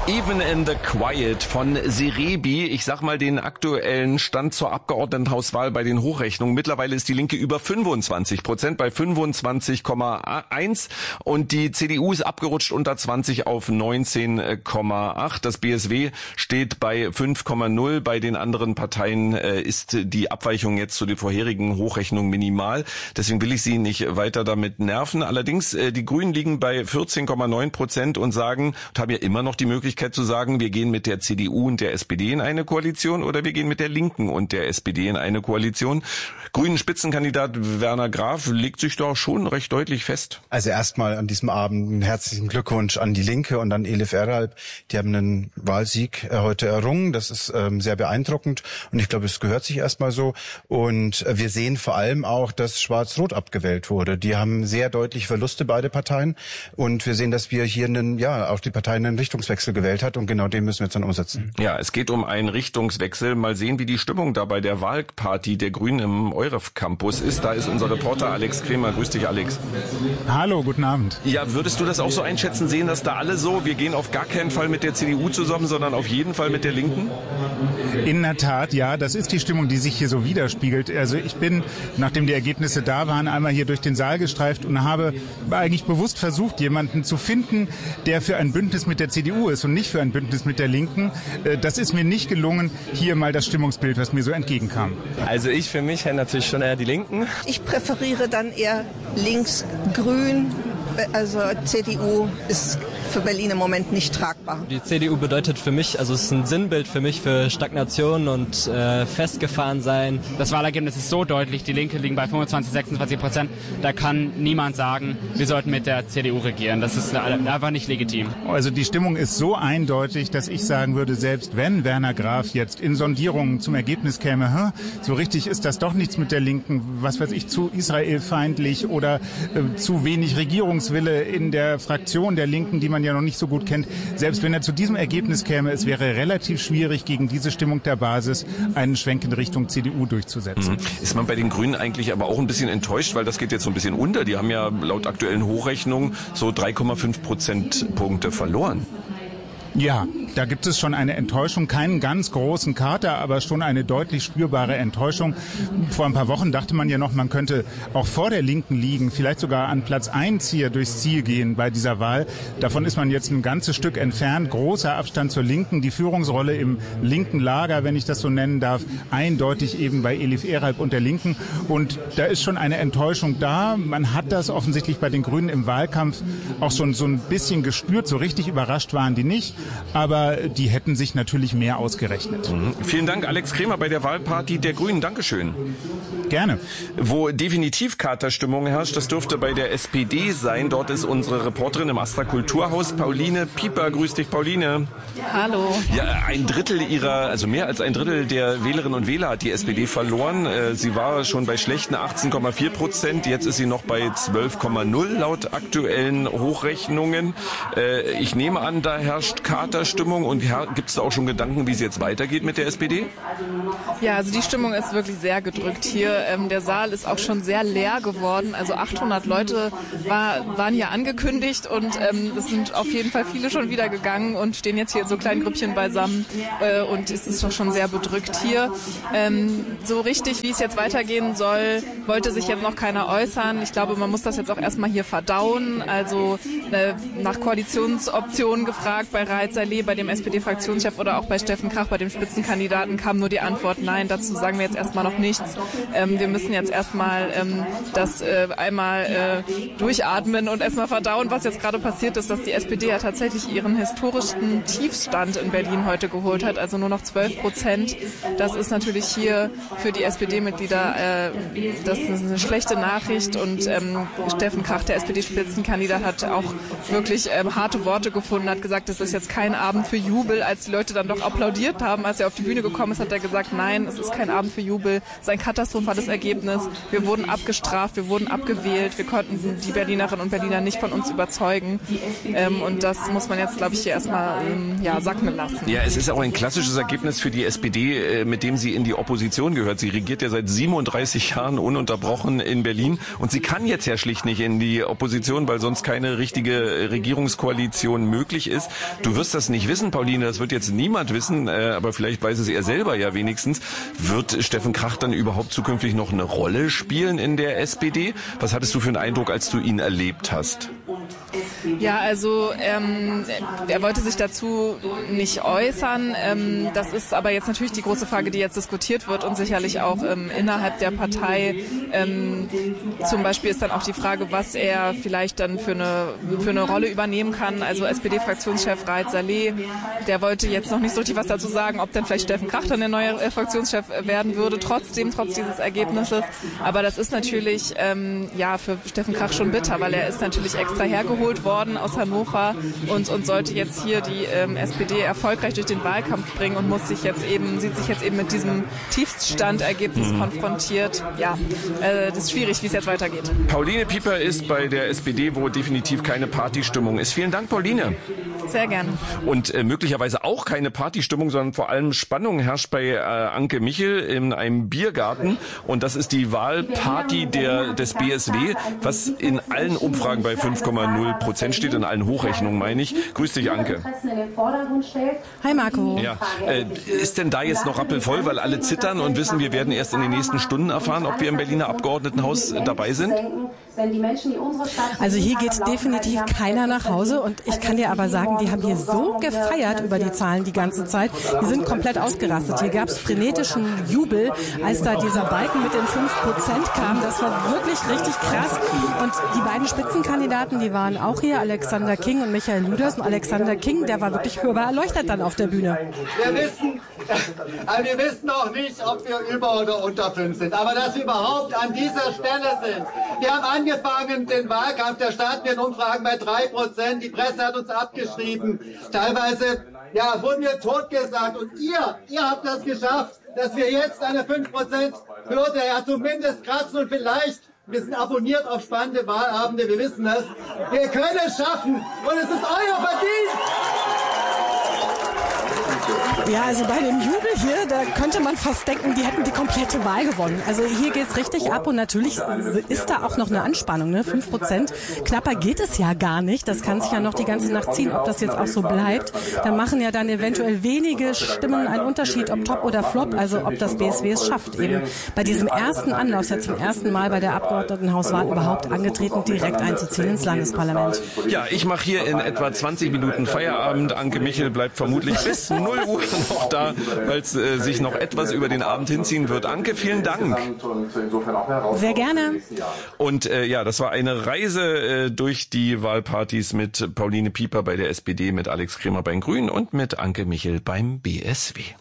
Even in the Quiet von Serebi. Ich sag mal den aktuellen Stand zur Abgeordnetenhauswahl bei den Hochrechnungen. Mittlerweile ist die Linke über 25%, bei 25,1 und die CDU ist abgerutscht unter 20 auf 19,8. Das BSW steht bei 5,0. Bei den anderen Parteien ist die Abweichung jetzt zu den vorherigen Hochrechnungen minimal. Deswegen will ich Sie nicht weiter damit nerven. Allerdings, die Grünen liegen bei 14,9% und sagen, und haben ja immer noch die Möglichkeit zu sagen, wir gehen mit der CDU und der SPD in eine Koalition oder wir gehen mit der Linken und der SPD in eine Koalition. Grünen Spitzenkandidat Werner Graf legt sich doch schon recht deutlich fest. Also erstmal an diesem Abend einen herzlichen Glückwunsch an die Linke und an Elif Eralp. Die haben einen Wahlsieg heute errungen. Das ist sehr beeindruckend und ich glaube, es gehört sich erstmal so. Und wir sehen vor allem auch, dass Schwarz-Rot abgewählt wurde. Die haben sehr deutlich Verluste, beide Parteien. Und wir sehen, dass wir hier auch die Partei einen Richtungswechsel gewählt hat und genau den müssen wir jetzt dann umsetzen. Ja, es geht um einen Richtungswechsel. Mal sehen, wie die Stimmung da bei der Wahlparty der Grünen im Euref Campus ist. Da ist unser Reporter Alex Kremer. Grüß dich, Alex. Hallo, guten Abend. Ja, würdest du das auch so einschätzen, sehen, dass da alle so, wir gehen auf gar keinen Fall mit der CDU zusammen, sondern auf jeden Fall mit der Linken? In der Tat, ja, das ist die Stimmung, die sich hier so widerspiegelt. Also ich bin, nachdem die Ergebnisse da waren, einmal hier durch den Saal gestreift und habe eigentlich bewusst versucht, jemanden zu finden, der für ein Bündnis mit der CDU ist und nicht für ein Bündnis mit der Linken. Das ist mir nicht gelungen. Hier mal das Stimmungsbild, was mir so entgegenkam. Also ich für mich hätte natürlich schon eher die Linken. Ich präferiere dann eher links-grün. Also CDU ist für Berlin im Moment nicht tragbar. Die CDU bedeutet für mich, also es ist ein Sinnbild für mich für Stagnation und festgefahren sein. Das Wahlergebnis ist so deutlich, die Linke liegen bei 25-26%. Da kann niemand sagen, wir sollten mit der CDU regieren. Das ist einfach nicht legitim. Also die Stimmung ist so eindeutig, dass ich sagen würde, selbst wenn Werner Graf jetzt in Sondierungen zum Ergebnis käme, so richtig ist das doch nichts mit der Linken, was weiß ich, zu israelfeindlich oder zu wenig Regierungswille in der Fraktion der Linken, die man ja noch nicht so gut kennt. Selbst wenn er zu diesem Ergebnis käme, es wäre relativ schwierig, gegen diese Stimmung der Basis einen Schwenk in Richtung CDU durchzusetzen. Ist man bei den Grünen eigentlich aber auch ein bisschen enttäuscht, weil das geht jetzt so ein bisschen unter. Die haben ja laut aktuellen Hochrechnungen so 3,5 Prozentpunkte verloren. Ja, da gibt es schon eine Enttäuschung, keinen ganz großen Kater, aber schon eine deutlich spürbare Enttäuschung. Vor ein paar Wochen dachte man ja noch, man könnte auch vor der Linken liegen, vielleicht sogar an Platz 1 hier durchs Ziel gehen bei dieser Wahl. Davon ist man jetzt ein ganzes Stück entfernt. Großer Abstand zur Linken, die Führungsrolle im linken Lager, wenn ich das so nennen darf, eindeutig eben bei Elif Eralp und der Linken. Und da ist schon eine Enttäuschung da. Man hat das offensichtlich bei den Grünen im Wahlkampf auch schon so ein bisschen gespürt. So richtig überrascht waren die nicht. Aber die hätten sich natürlich mehr ausgerechnet. Vielen Dank, Alex Kremer bei der Wahlparty der Grünen. Dankeschön. Gerne. Wo definitiv Katerstimmung herrscht, das dürfte bei der SPD sein. Dort ist unsere Reporterin im Astra Kulturhaus, Pauline Pieper. Grüß dich, Pauline. Hallo. Ja, mehr als ein Drittel der Wählerinnen und Wähler hat die SPD verloren. Sie war schon bei schlechten 18,4%. Jetzt ist sie noch bei 12,0 laut aktuellen Hochrechnungen. Ich nehme an, da herrscht Katerstimmung und gibt es da auch schon Gedanken, wie es jetzt weitergeht mit der SPD? Ja, also die Stimmung ist wirklich sehr gedrückt hier. Der Saal ist auch schon sehr leer geworden. Also 800 Leute waren hier angekündigt und es sind auf jeden Fall viele schon wieder gegangen und stehen jetzt hier in so kleinen Grüppchen beisammen und es ist doch schon sehr bedrückt hier. So richtig, wie es jetzt weitergehen soll, wollte sich jetzt noch keiner äußern. Ich glaube, man muss das jetzt auch erstmal hier verdauen. Also nach Koalitionsoptionen gefragt bei Raed Saleh, bei dem SPD-Fraktionschef oder auch bei Steffen Krach, bei dem Spitzenkandidaten, kam nur die Antwort nein. Dazu sagen wir jetzt erstmal noch nichts. Wir müssen jetzt erstmal das einmal durchatmen und erstmal verdauen, was jetzt gerade passiert ist, dass die SPD ja tatsächlich ihren historischen Tiefstand in Berlin heute geholt hat, also nur noch 12%. Das ist natürlich hier für die SPD-Mitglieder das ist eine schlechte Nachricht und Steffen Krach, der SPD-Spitzenkandidat, hat auch wirklich harte Worte gefunden, hat gesagt, das ist jetzt kein Abend für Jubel. Als die Leute dann doch applaudiert haben, als er auf die Bühne gekommen ist, hat er gesagt, nein, es ist kein Abend für Jubel, es ist ein katastrophales Ergebnis. Wir wurden abgestraft, wir wurden abgewählt, wir konnten die Berlinerinnen und Berliner nicht von uns überzeugen. Und das muss man jetzt, glaube ich, hier erstmal sacken lassen. Ja, es ist auch ein klassisches Ergebnis für die SPD, mit dem sie in die Opposition gehört. Sie regiert ja seit 37 Jahren ununterbrochen in Berlin und sie kann jetzt ja schlicht nicht in die Opposition, weil sonst keine richtige Regierungskoalition möglich ist. Du wirst das nicht wissen. wissen, Pauline, das wird jetzt niemand wissen, aber vielleicht weiß es er selber ja wenigstens. Wird Steffen Krach dann überhaupt zukünftig noch eine Rolle spielen in der SPD? Was hattest du für einen Eindruck, als du ihn erlebt hast? Ja, also er wollte sich dazu nicht äußern. Das ist aber jetzt natürlich die große Frage, die jetzt diskutiert wird und sicherlich auch innerhalb der Partei. Zum Beispiel ist dann auch die Frage, was er vielleicht dann für eine Rolle übernehmen kann. Also SPD-Fraktionschef Raed Saleh, der wollte jetzt noch nicht so richtig was dazu sagen, ob dann vielleicht Steffen Krach dann der neue Fraktionschef werden würde, trotz dieses Ergebnisses. Aber das ist natürlich für Steffen Krach schon bitter, weil er ist natürlich extra hergeholt worden aus Hannover und sollte jetzt hier die SPD erfolgreich durch den Wahlkampf bringen und sieht sich jetzt eben mit diesem Tiefststandergebnis konfrontiert. Ja, das ist schwierig, wie es jetzt weitergeht. Pauline Pieper ist bei der SPD, wo definitiv keine Partystimmung ist. Vielen Dank, Pauline. Sehr gerne. Und möglicherweise auch keine Partystimmung, sondern vor allem Spannung herrscht bei Anke Michel in einem Biergarten. Und das ist die Wahlparty des BSW, was in allen Umfragen bei 5,0% steht, in allen Hochrechnungen meine ich. Grüß dich, Anke. Hi, Marco. Ja, ist denn da jetzt noch rappelvoll, weil alle zittern und wissen, wir werden erst in den nächsten Stunden erfahren, ob wir im Berliner Abgeordnetenhaus dabei sind? Also hier geht definitiv keiner nach Hause und ich kann dir aber sagen, die haben hier so gefeiert über die Zahlen die ganze Zeit. Die sind komplett ausgerastet. Hier gab es frenetischen Jubel, als da dieser Balken mit den 5% kam. Das war wirklich richtig krass. Und die beiden Spitzenkandidaten, die waren auch hier, Alexander King und Michael Lüders. Und Alexander King, der war wirklich hörbar erleuchtet dann auf der Bühne. Wir wissen noch nicht, ob wir über oder unter 5 sind. Aber dass wir überhaupt an dieser Stelle sind. Wir haben angefangen, den Wahlkampf, der starten wir in Umfragen bei 3%. Die Presse hat uns abgeschrieben. Teilweise, wurden wir totgesagt. Und ihr habt das geschafft, dass wir jetzt eine 5%-Hürde zumindest kratzen und vielleicht, wir sind abonniert auf spannende Wahlabende, wir wissen das. Wir können es schaffen und es ist euer Verdienst. Ja, also bei dem Jubel hier, da könnte man fast denken, die hätten die komplette Wahl gewonnen. Also hier geht's richtig ab und natürlich ist da auch noch eine Anspannung, ne? 5%. Knapper geht es ja gar nicht. Das kann sich ja noch die ganze Nacht ziehen, ob das jetzt auch so bleibt. Da machen ja dann eventuell wenige Stimmen einen Unterschied, ob Top oder Flop, also ob das BSW es schafft, eben bei diesem ersten Anlauf, ja zum ersten Mal bei der Abgeordnetenhauswahl überhaupt angetreten, direkt einzuziehen ins Landesparlament. Ja, ich mache hier in etwa 20 Minuten Feierabend. Anke Michel bleibt vermutlich bis 0 Uhr noch da, weil es sich noch etwas über den Abend hinziehen wird. Anke, vielen Dank. Sehr gerne. Und das war eine Reise durch die Wahlpartys mit Pauline Pieper bei der SPD, mit Alex Kremer bei den Grünen und mit Anke Michel beim BSW.